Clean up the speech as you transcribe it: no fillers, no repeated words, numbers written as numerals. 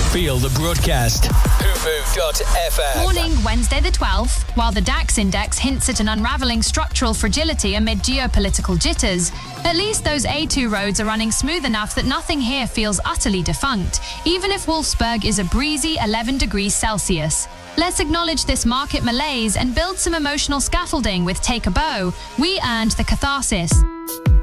Feel the broadcast. Hoofoo.fm. Morning, Wednesday the 12th. While the DAX index hints at an unravelling structural fragility amid geopolitical jitters, at least those A2 roads are running smooth enough that nothing here feels utterly defunct, even if Wolfsburg is a breezy 11 degrees Celsius. Let's acknowledge this market malaise and build some emotional scaffolding with Take a Bow. We earned the catharsis.